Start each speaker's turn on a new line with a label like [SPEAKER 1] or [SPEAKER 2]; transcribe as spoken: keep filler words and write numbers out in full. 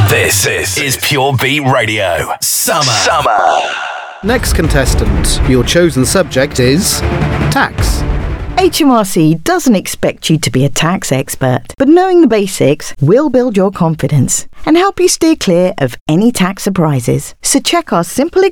[SPEAKER 1] This, this is Pure Beat Radio. Summer. Summer.
[SPEAKER 2] Next contestant, your chosen subject is tax.
[SPEAKER 3] H M R C doesn't expect you to be a tax expert, but knowing the basics will build your confidence and help you steer clear of any tax surprises. So check our simple